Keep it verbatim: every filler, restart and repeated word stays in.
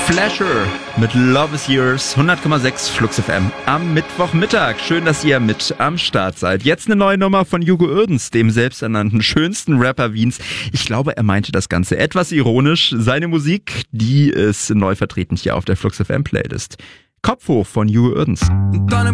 Flasher mit Love is Yours, hundert Komma sechs Flux F M am Mittwochmittag. Schön, dass ihr mit am Start seid. Jetzt eine neue Nummer von Hugo Uerdens, dem selbsternannten schönsten Rapper Wiens. Ich glaube, er meinte das Ganze etwas ironisch. Seine Musik, die ist neu vertreten hier auf der Flux F M Playlist. Kopf hoch von Hugo Uerdens. Deine